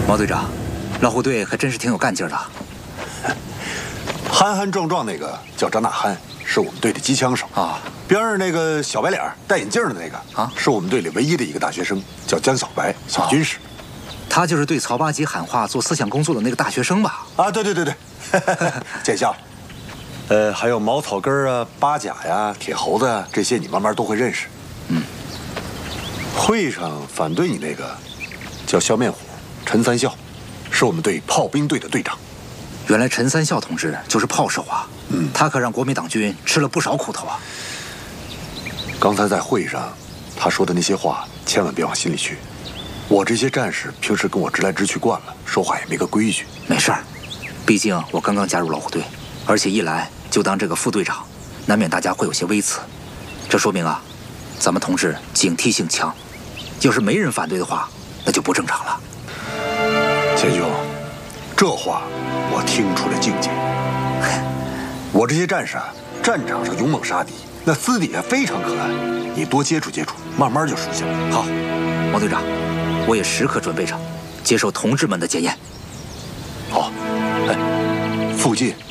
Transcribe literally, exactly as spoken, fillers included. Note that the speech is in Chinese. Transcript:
毛队长，老虎队可真是挺有干劲的。 憨憨壮壮那个叫张大憨，是我们队的机枪手啊。 边上那个小白脸戴眼镜的那个啊，是我们队里唯一的一个大学生，叫江小白，小军师。 他就是对曹八级喊话做思想工作的那个大学生吧？ 啊，对对对对，见笑了。呃，还有茅草根啊、八甲呀、铁猴子呀，这些你慢慢都会认识。 嗯。 会上反对你那个叫笑面虎，陈三笑，是我们队炮兵队的队长。 原来陈三笑同志就是炮手啊！嗯，他可让国民党军吃了不少苦头啊。 刚才在会上，他说的那些话，千万别往心里去。我这些战士平时跟我直来直去惯了，说话也没个规矩。 没事儿，毕竟我刚刚加入老虎队，而且一来就当这个副队长，难免大家会有些微词。这说明啊，咱们同志警惕性强。要是没人反对的话，那就不正常了。 钱兄，这话我听出了境界。我这些战士啊，战场上勇猛杀敌，那私底下非常可爱。你多接触接触，慢慢就熟悉了。 好，毛队长，我也时刻准备着接受同志们的检验。 好，哎，附近